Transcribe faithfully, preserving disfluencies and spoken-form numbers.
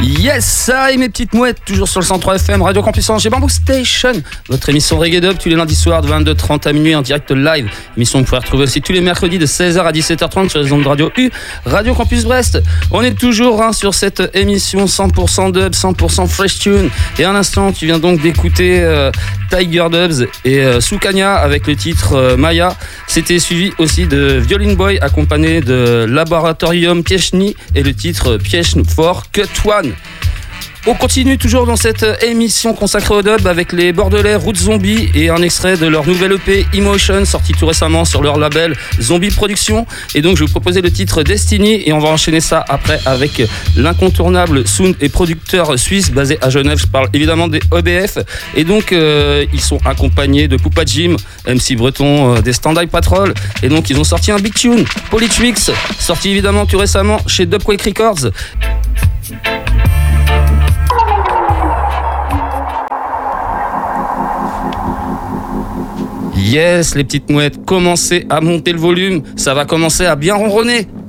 Yes, ça et mes petites mouettes, toujours sur le cent trois F M, Radio Campus Angers Bamboo Station, votre émission Reggae Dub tous les lundis soirs de vingt-deux heures trente à minuit en direct live. Émission que vous pouvez retrouver aussi tous les mercredis de seize heures à dix-sept heures trente sur les ondes de Radio U, Radio Campus Brest. On est toujours hein, sur cette émission cent pour cent dub, cent pour cent fresh tune. Et à l'instant, tu viens donc d'écouter euh, Tiger Dubs et euh, Soukania avec le titre euh, Maya. C'était suivi aussi de Violin Boy accompagné de Laboratorium Piechny et le titre Piechny for Cut One. On continue toujours dans cette émission consacrée au dub avec les Bordelais Roots Zombie et un extrait de leur nouvelle E P Emotion sorti tout récemment sur leur label Zombie Productions. Et donc je vais vous proposer le titre Destiny et on va enchaîner ça après avec l'incontournable sound et producteur suisse basé à Genève. Je parle évidemment des O B F et donc euh, ils sont accompagnés de Poupa Jim, M C Breton euh, des Stand-By Patrol et donc ils ont sorti un big tune, Polytrix, sorti évidemment tout récemment chez Dubquake Records. Yes, les petites mouettes, commencez à monter le volume, ça va commencer à bien ronronner.